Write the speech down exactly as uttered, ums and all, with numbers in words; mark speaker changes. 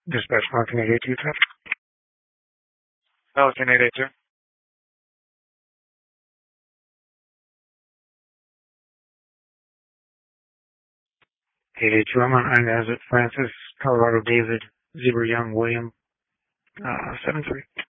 Speaker 1: Dispatch Mountain eight eight two traffic. Mountain eight eight two. eight eight two, I'm on Inez at Francis, Colorado David, Zebra Young, William, uh, seven three.